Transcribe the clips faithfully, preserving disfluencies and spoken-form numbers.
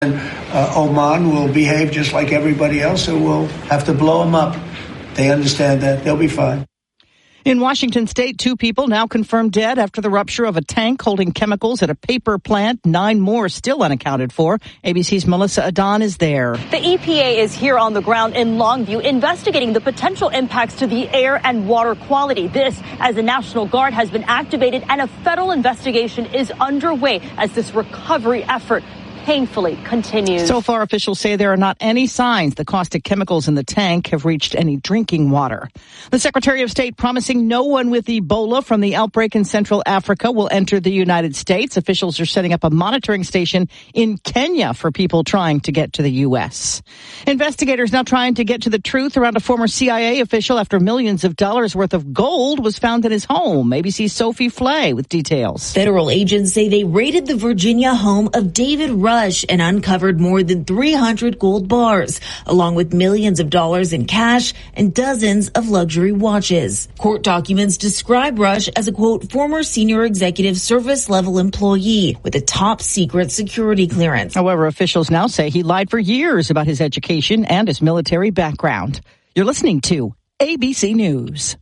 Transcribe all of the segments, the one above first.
Uh, Oman will behave just like everybody else, so we'll have to blow them up. They understand that. They'll be fine. In Washington state, two people now confirmed dead after the rupture of a tank holding chemicals at a paper plant. Nine more still unaccounted for. A B C's Melissa Adon is there. The E P A is here on the ground in Longview investigating the potential impacts to the air and water quality. This as the National Guard has been activated and a federal investigation is underway as this recovery effort painfully continues. So far, officials say there are not any signs the caustic chemicals in the tank have reached any drinking water. The Secretary of State promising no one with Ebola from the outbreak in Central Africa will enter the United States. Officials are setting up a monitoring station in Kenya for people trying to get to the U S. Investigators now trying to get to the truth around a former C I A official after millions of dollars worth of gold was found in his home. A B C's Sophie Flay with details. Federal agents say they raided the Virginia home of David Rush and uncovered more than three hundred gold bars, along with millions of dollars in cash and dozens of luxury watches. Court documents describe Rush as a, quote, former senior executive service-level employee with a top-secret security clearance. However, officials now say he lied for years about his education and his military background. You're listening to A B C News.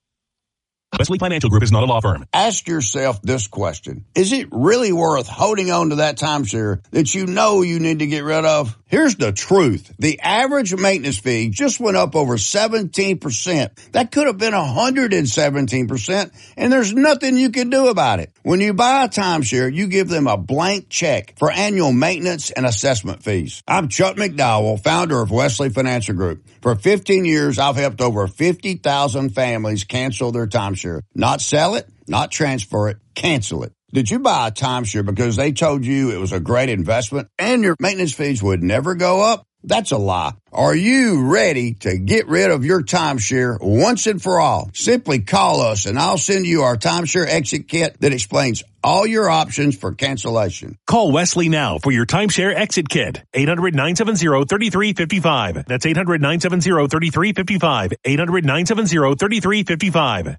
Wesley Financial Group is not a law firm. Ask yourself this question. Is it really worth holding on to that timeshare that you know you need to get rid of? Here's the truth. The average maintenance fee just went up over seventeen percent. That could have been one hundred seventeen percent, and there's nothing you can do about it. When you buy a timeshare, you give them a blank check for annual maintenance and assessment fees. I'm Chuck McDowell, founder of Wesley Financial Group. For fifteen years, I've helped over fifty thousand families cancel their timeshare. Not sell it, not transfer it, cancel it. Did you buy a timeshare because they told you it was a great investment and your maintenance fees would never go up? That's a lie. Are you ready to get rid of your timeshare once and for all? Simply call us and I'll send you our timeshare exit kit that explains all your options for cancellation. Call Wesley now for your timeshare exit kit. eight hundred, nine seven zero, three three five five. That's eight hundred, nine seven zero, three three five five. eight hundred, nine seven zero, three three five five.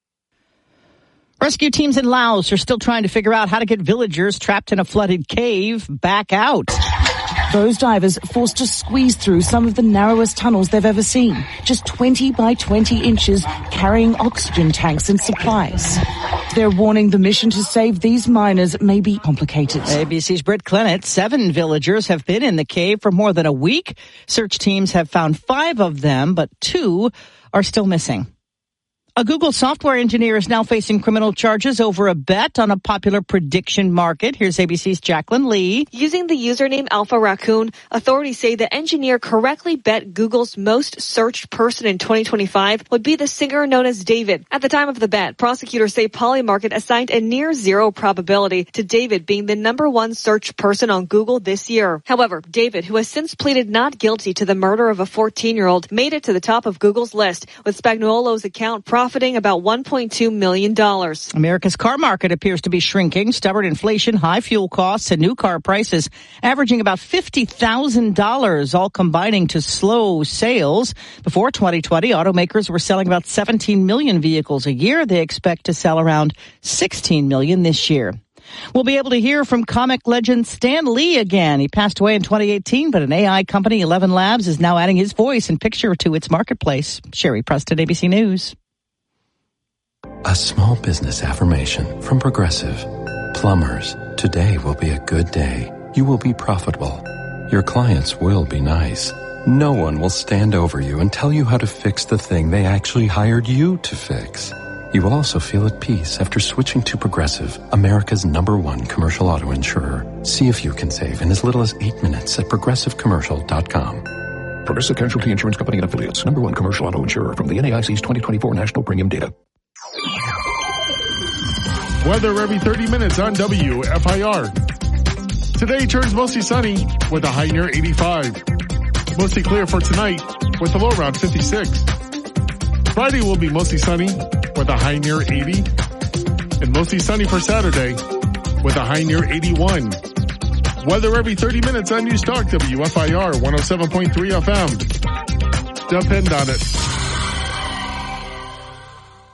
Rescue teams in Laos are still trying to figure out how to get villagers trapped in a flooded cave back out. Those divers forced to squeeze through some of the narrowest tunnels they've ever seen, just twenty by twenty inches, carrying oxygen tanks and supplies. They're warning the mission to save these miners may be complicated. A B C's Britt Clennett, seven villagers have been in the cave for more than a week. Search teams have found five of them, but two are still missing. A Google software engineer is now facing criminal charges over a bet on a popular prediction market. Here's A B C's Jacqueline Lee. Using the username Alpha Raccoon, authorities say the engineer correctly bet Google's most searched person in twenty twenty-five would be the singer known as David. At the time of the bet, prosecutors say Polymarket assigned a near zero probability to David being the number one searched person on Google this year. However, David, who has since pleaded not guilty to the murder of a fourteen-year-old, made it to the top of Google's list, with Spagnuolo's account profiting about one point two million dollars. America's car market appears to be shrinking. Stubborn inflation, high fuel costs, and new car prices averaging about fifty thousand dollars, all combining to slow sales. Before twenty twenty, automakers were selling about seventeen million vehicles a year. They expect to sell around sixteen million this year. We'll be able to hear from comic legend Stan Lee again. He passed away in twenty eighteen, but an A I company, Eleven Labs, is now adding his voice and picture to its marketplace. Sherry Preston, A B C News. A small business affirmation from Progressive. Plumbers, today will be a good day. You will be profitable. Your clients will be nice. No one will stand over you and tell you how to fix the thing they actually hired you to fix. You will also feel at peace after switching to Progressive, America's number one commercial auto insurer. See if you can save in as little as eight minutes at progressive commercial dot com. Progressive Casualty Insurance Company and Affiliates, number one commercial auto insurer from the N A I C's twenty twenty-four National Premium Data. Weather every thirty minutes on W F I R. Today turns mostly sunny with a high near eighty-five. Mostly clear for tonight with a low around fifty-six. Friday will be mostly sunny with a high near eighty. And mostly sunny for Saturday with a high near eighty-one. Weather every thirty minutes on News Talk W F I R one oh seven point three F M. Depend on it.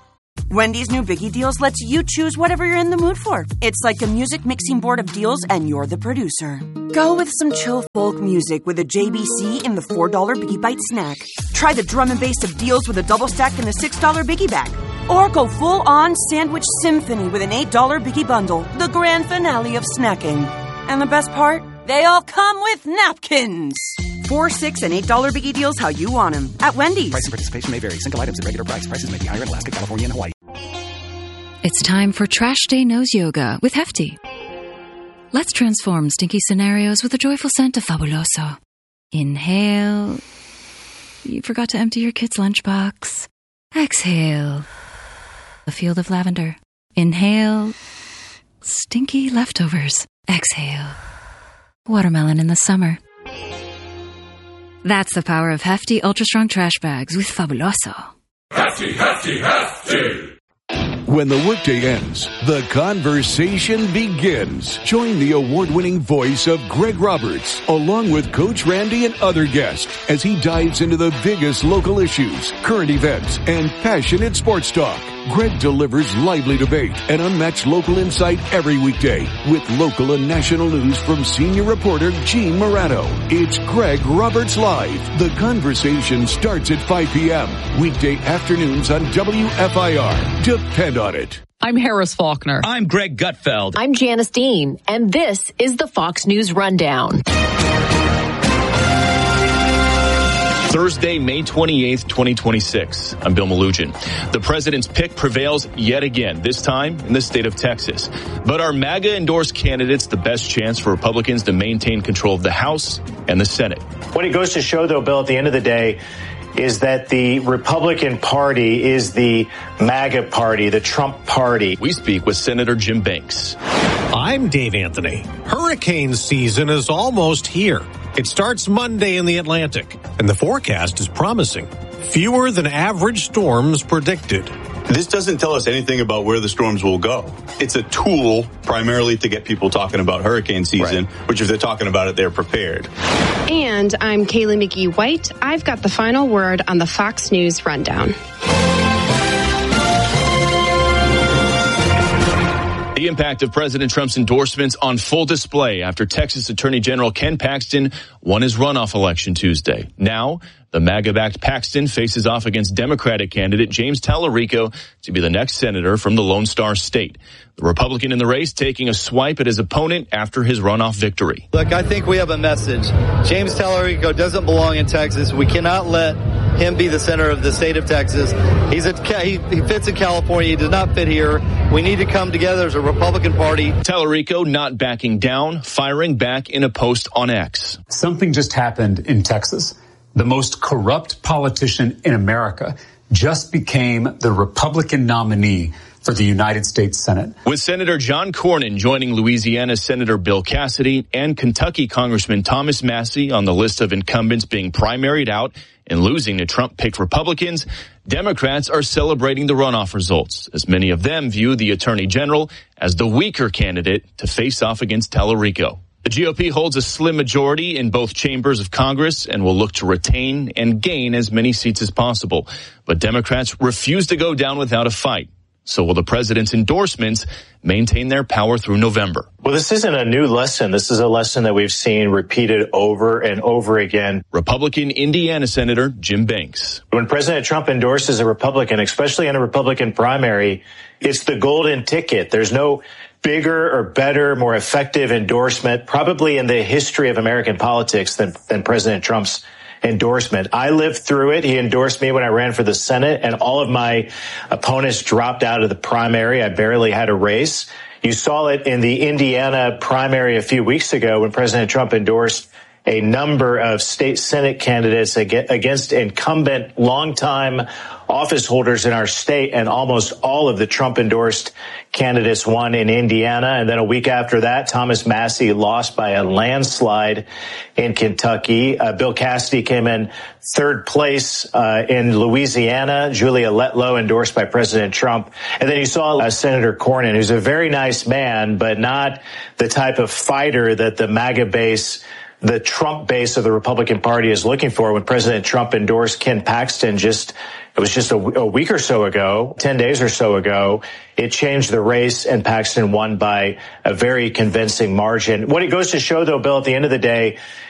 Wendy's new Biggie Deals lets you choose whatever you're in the mood for. It's like a music mixing board of deals, and you're the producer. Go with some chill folk music with a J B C in the four dollar Biggie Bite snack. Try the drum and bass of deals with a double stack in the six dollar Biggie Bag. Or go full-on sandwich symphony with an eight dollar Biggie Bundle, the grand finale of snacking. And the best part? They all come with napkins. Four, six, and eight dollar Biggie Deals how you want them at Wendy's. Price and participation may vary. Single items at regular price. Prices may be higher in Alaska, California, and Hawaii. It's time for Trash Day Nose Yoga with Hefty. Let's transform stinky scenarios with a joyful scent of Fabuloso. Inhale. You forgot to empty your kid's lunchbox. Exhale. A field of lavender. Inhale. Stinky leftovers. Exhale. Watermelon in the summer. That's the power of Hefty Ultra Strong Trash Bags with Fabuloso. Hefty, hefty, hefty! When the workday ends, the conversation begins. Join the award-winning voice of Greg Roberts, along with Coach Randy and other guests, as he dives into the biggest local issues, current events, and passionate sports talk. Greg delivers lively debate and unmatched local insight every weekday, with local and national news from senior reporter Gene Morano. It's Greg Roberts Live. The conversation starts at five p.m. weekday afternoons on W F I R. Depend on it. I'm Harris Faulkner. I'm Greg Gutfeld. I'm Janice Dean, and this is the Fox News Rundown. Thursday, May twenty-eighth, twenty twenty-six. I'm Bill Malugin. The president's pick prevails yet again, this time in the state of Texas. But are MAGA-endorsed candidates the best chance for Republicans to maintain control of the House and the Senate? What it goes to show, though, Bill, at the end of the day, is that the Republican Party is the MAGA party, the Trump party. We speak with Senator Jim Banks. I'm Dave Anthony. Hurricane season is almost here. It starts Monday in the Atlantic, and the forecast is promising. Fewer than average storms predicted. This doesn't tell us anything about where the storms will go. It's a tool primarily to get people talking about hurricane season, right. Which if they're talking about it, they're prepared. And I'm Kaylee McGee-White. I've got the final word on the Fox News Rundown. The impact of President Trump's endorsements on full display after Texas Attorney General Ken Paxton won his runoff election Tuesday. Now, the MAGA-backed Paxton faces off against Democratic candidate James Tallarico to be the next senator from the Lone Star State. The Republican in the race taking a swipe at his opponent after his runoff victory. Look, I think we have a message. James Tallarico doesn't belong in Texas. We cannot let him be the center of the state of Texas. He's a, he, he fits in California. He does not fit here. We need to come together as a Republican Party. Tallarico not backing down, firing back in a post on X. Something just happened in Texas. The most corrupt politician in America just became the Republican nominee for the United States Senate. With Senator John Cornyn joining Louisiana Senator Bill Cassidy and Kentucky Congressman Thomas Massie on the list of incumbents being primaried out and losing to Trump-picked Republicans, Democrats are celebrating the runoff results, as many of them view the Attorney General as the weaker candidate to face off against Tallarico. The G O P holds a slim majority in both chambers of Congress and will look to retain and gain as many seats as possible. But Democrats refuse to go down without a fight. So will the president's endorsements maintain their power through November? Well, this isn't a new lesson. This is a lesson that we've seen repeated over and over again. Republican Indiana Senator Jim Banks. When President Trump endorses a Republican, especially in a Republican primary, it's the golden ticket. There's no bigger or better, more effective endorsement probably in the history of American politics than, than President Trump's endorsement. I lived through it. He endorsed me when I ran for the Senate, and all of my opponents dropped out of the primary. I barely had a race. You saw it in the Indiana primary a few weeks ago when President Trump endorsed a number of state Senate candidates against incumbent longtime office holders in our state, and almost all of the Trump-endorsed candidates won in Indiana. And then a week after that, Thomas Massie lost by a landslide in Kentucky. Uh, Bill Cassidy came in third place uh, in Louisiana. Julia Letlow endorsed by President Trump. And then you saw uh, Senator Cornyn, who's a very nice man, but not the type of fighter that the MAGA base, the Trump base of the Republican Party is looking for. When President Trump endorsed Ken Paxton just it was just a, a week or so ago, ten days or so ago, it changed the race and Paxton won by a very convincing margin. What it goes to show, though, Bill, at the end of the day,